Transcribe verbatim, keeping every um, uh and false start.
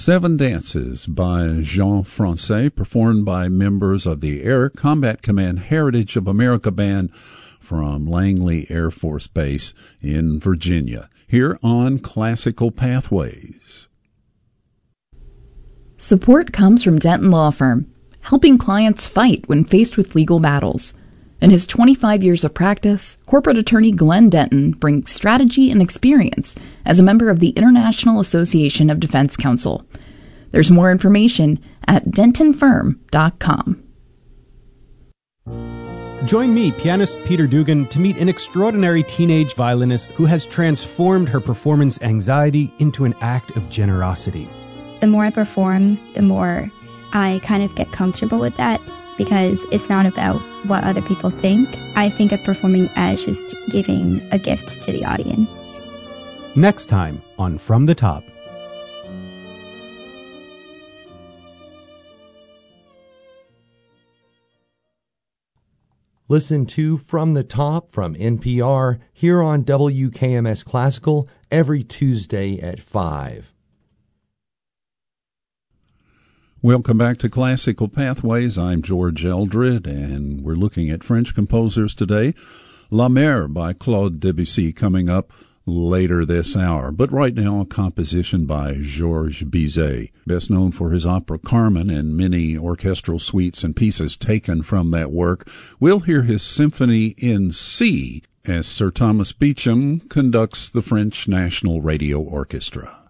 Seven Dances by Jean Francais, performed by members of the Air Combat Command Heritage of America Band from Langley Air Force Base in Virginia, here on Classical Pathways. Support comes from Denton Law Firm, helping clients fight when faced with legal battles. In his twenty-five years of practice, corporate attorney Glenn Denton brings strategy and experience as a member of the International Association of Defense Counsel. There's more information at denton firm dot com. Join me, pianist Peter Dugan, to meet an extraordinary teenage violinist who has transformed her performance anxiety into an act of generosity. The more I perform, the more I kind of get comfortable with that, because it's not about what other people think. I think of performing as just giving a gift to the audience. Next time on From the Top. Listen to From the Top from N P R here on W K M S Classical every Tuesday at five. Welcome back to Classical Pathways. I'm George Eldred, and we're looking at French composers today. La Mer by Claude Debussy coming up later this hour. But right now, a composition by Georges Bizet, best known for his opera Carmen and many orchestral suites and pieces taken from that work. We'll hear his symphony in C as Sir Thomas Beecham conducts the French National Radio Orchestra.